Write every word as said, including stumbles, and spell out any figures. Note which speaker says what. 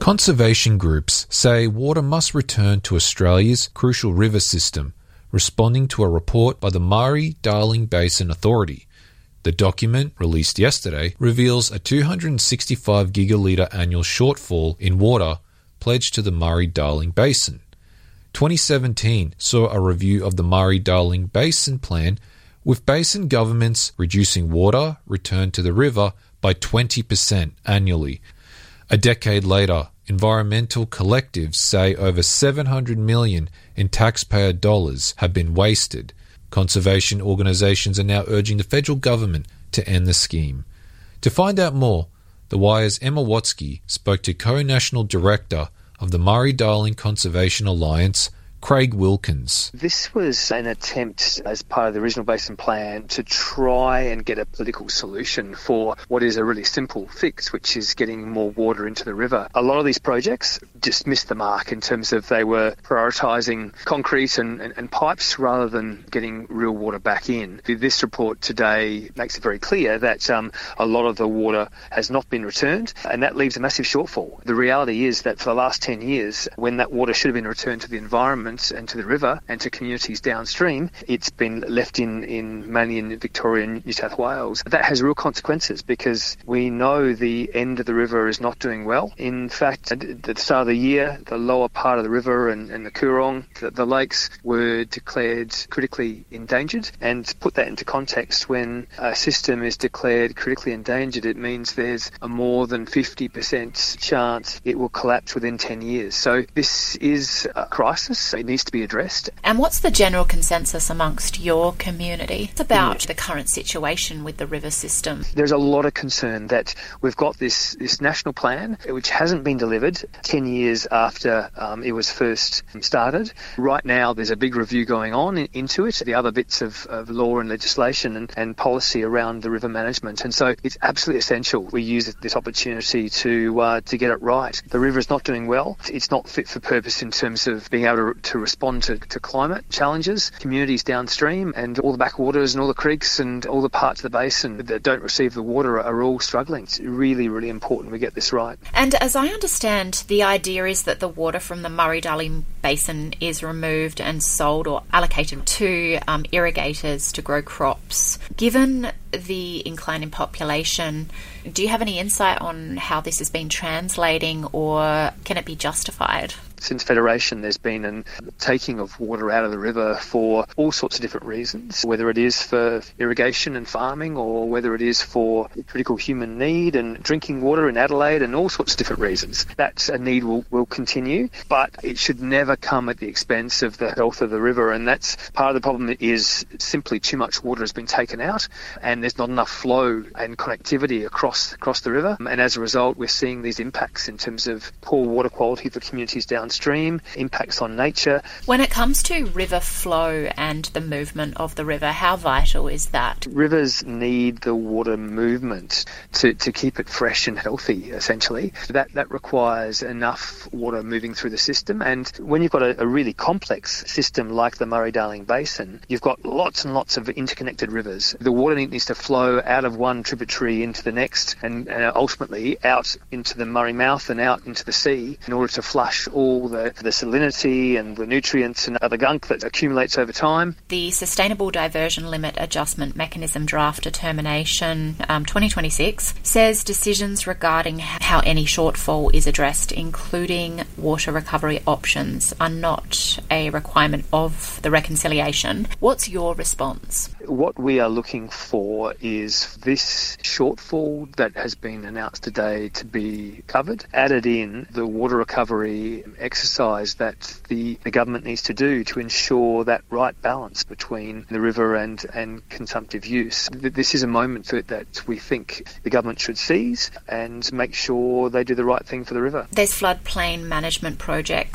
Speaker 1: Conservation groups say water must return to Australia's crucial river system, responding to a report by the Murray-Darling Basin Authority. The document, released yesterday, reveals a two hundred sixty-five gigalitre annual shortfall in water pledged to the Murray-Darling Basin. twenty seventeen saw a review of the Murray-Darling Basin Plan, with basin governments reducing water returned to the river by twenty percent annually. A decade later, environmental collectives say over seven hundred million dollars in taxpayer dollars have been wasted. Conservation organisations are now urging the federal government to end the scheme. To find out more, The Wire's Emma Watsky spoke to co-national director of the Murray-Darling Conservation Alliance, Craig Wilkins.
Speaker 2: This was an attempt as part of the Regional Basin Plan to try and get a political solution for what is a really simple fix, which is getting more water into the river. A lot of these projects just missed the mark in terms of they were prioritising concrete and, and, and pipes rather than getting real water back in. This report today makes it very clear that um, a lot of the water has not been returned, and that leaves a massive shortfall. The reality is that for the last ten years, when that water should have been returned to the environment and to the river and to communities downstream, it's been left in, in mainly in Victoria and New South Wales. That has real consequences because we know the end of the river is not doing well. In fact, at the start of the year, the lower part of the river and, and the Coorong, the, the lakes were declared critically endangered. And to put that into context, when a system is declared critically endangered, it means there's a more than fifty percent chance it will collapse within ten years. So this is a crisis. It needs to be addressed.
Speaker 3: And what's the general consensus amongst your community about yeah. the current situation with the river system?
Speaker 2: There's a lot of concern that we've got this, this national plan which hasn't been delivered ten years after um, it was first started. Right now there's a big review going on in, into it, the other bits of, of law and legislation and, and policy around the river management. And so it's absolutely essential we use this opportunity to uh, to get it right. The river is not doing well. It's not fit for purpose in terms of being able to to respond to, to climate challenges. Communities downstream and all the backwaters and all the creeks and all the parts of the basin that don't receive the water are all struggling. It's really, really important we get this right.
Speaker 3: And as I understand, the idea is that the water from the Murray-Darling Basin is removed and sold or allocated to um, irrigators to grow crops. Given the incline in population, do you have any insight on how this has been translating, or can it be justified?
Speaker 2: Since Federation, there's been a taking of water out of the river for all sorts of different reasons, whether it is for irrigation and farming or whether it is for critical human need and drinking water in Adelaide and all sorts of different reasons. That a need will, will continue, but it should never come at the expense of the health of the river, and that's part of the problem is simply too much water has been taken out and there's not enough flow and connectivity across, across the river, and as a result we're seeing these impacts in terms of poor water quality for communities downstream, impacts on nature.
Speaker 3: When it comes to river flow and the movement of the river, how vital is that?
Speaker 2: Rivers need the water movement to, to keep it fresh and healthy, essentially. That that requires enough water moving through the system, and when you've got a, a really complex system like the Murray-Darling Basin, you've got lots and lots of interconnected rivers. The water needs to flow out of one tributary into the next and uh, ultimately out into the Murray mouth and out into the sea in order to flush all the, the salinity and the nutrients and other gunk that accumulates over time.
Speaker 3: The Sustainable Diversion Limit Adjustment Mechanism Draft Determination um, twenty twenty-six says decisions regarding how any shortfall is addressed, including water recovery options, are not a requirement of the reconciliation. What's your response?
Speaker 2: What we are looking for is this shortfall that has been announced today to be covered, added in the water recovery exercise that the, the government needs to do to ensure that right balance between the river and, and consumptive use. This is a moment that, that we think the government should seize and make sure they do the right thing for the river.
Speaker 3: There's floodplain management projects